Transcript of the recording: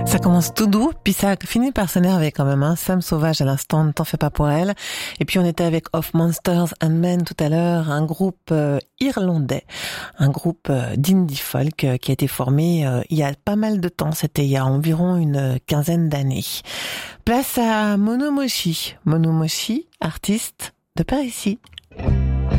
Ça commence tout doux, puis ça finit par s'énerver quand même. Sam Sauvage à l'instant, ne t'en fais pas pour elle. Et puis on était avec Of Monsters and Men tout à l'heure, un groupe irlandais, un groupe d'indie folk qui a été formé il y a pas mal de temps. C'était il y a environ une quinzaine d'années. Place à Mono Mochi. Mono Mochi, artiste de par ici.